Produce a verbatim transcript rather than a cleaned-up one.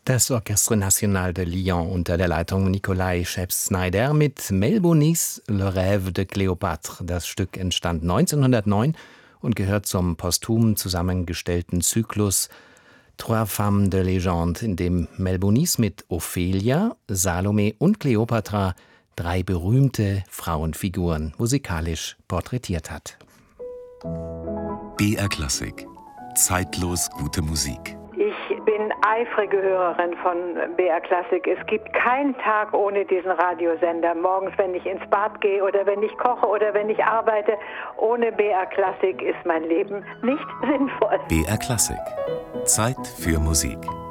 Das Orchestre National de Lyon unter der Leitung Nikolai Scheps-Snyder mit Melbonis Le Rêve de Cléopâtre. Das Stück entstand neunzehnhundertneun und gehört zum posthum zusammengestellten Zyklus Trois Femmes de Légende, in dem Melbonis mit Ophelia, Salome und Kleopatra drei berühmte Frauenfiguren musikalisch porträtiert hat. B R Klassik. Zeitlos gute Musik. Ich bin eifrige Hörerin von B R Klassik. Es gibt keinen Tag ohne diesen Radiosender. Morgens, wenn ich ins Bad gehe oder wenn ich koche oder wenn ich arbeite. Ohne B R Klassik ist mein Leben nicht sinnvoll. B R Klassik. Zeit für Musik.